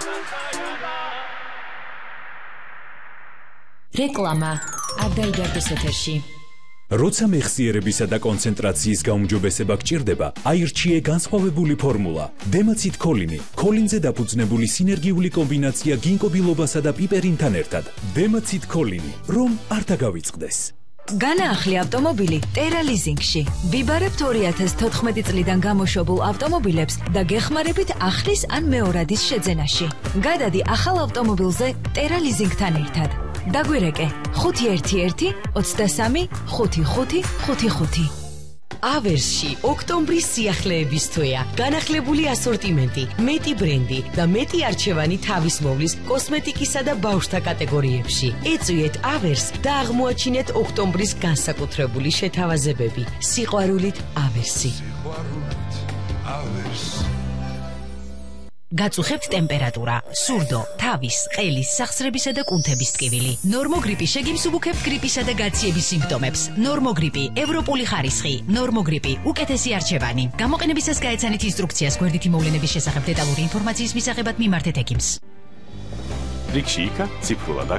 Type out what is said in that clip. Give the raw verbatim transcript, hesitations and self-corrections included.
რეკლამა არ დაიდარდეს ეთერში. როცა მეხსიერებისა და კონცენტრაციის გაუმჯობესება გჭირდება, აირჩიე განსხვავებული ფორმულა. დემაცით ქოლინი, ქოლინზე დაფუძნებული სინერგიული კომბინაცია გინკობილობასა და პიპერინთან ერთად. დემაცით ქოლინი, რომ არ დაგავიწყდეს. განაახლი ავტომობილი ტერა ლიზინგში. ვიბარებთ ორი ათას თოთხმეტი წლიდან გამოშვებულ ავტომობილებს და გეხმარებით ახლის ან მეორადის შეძენაში. გადადი ახალ ავტომობილზე ტერა ლიზინგთან ერთად. დაგვირეკე ხუთი ერთი ერთი ოცდასამი ხუთი ხუთი ხუთი ხუთი. ავერსში ოქტომბრის სიახლეების თვეა. განახლებული ასორტიმენტი, მეტი ბრენდი და მეტი არჩევანი თავისმოვლის კოსმეტიკისა და ბავშვთა კატეგორიებში. ეწვიეთ ავერს და აღმოაჩინეთ ოქტომბრის განსაკუთრებული შეთავაზებები. სიყვარულით ავერსი. სიყვარულით ავერსი. გაწუხებთ ტემპერატურა, სურდო, თავის, ყელის, სახსრებისა და კუნთების ტკივილი. ნორმოგრიპი შეგიმსუბუქებთ გრიპისა და გაციების სიმპტომებს. ნორმოგრიპი, ევროპული ხარისხი, ნორმოგრიპი, უკეთესი არჩევანი. გამოყენებისას გაეცანით ინსტრუქციას გვერდითი მოვლენების შესახებ დეტალური ინფორმაციის მისაღებად მიმართეთ ექიმს. რიგში იქა, ციფრულად აქ